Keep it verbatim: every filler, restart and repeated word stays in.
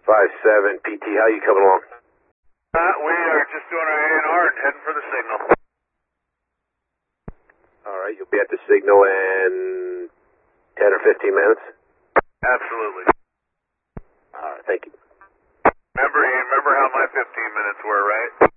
five seven P T, how you coming along? Uh, we are just doing our A and R and heading for the signal. All right, you'll be at the signal in ten or fifteen minutes? Absolutely. All right, thank you. Remember, you remember how my fifteen minutes were, right?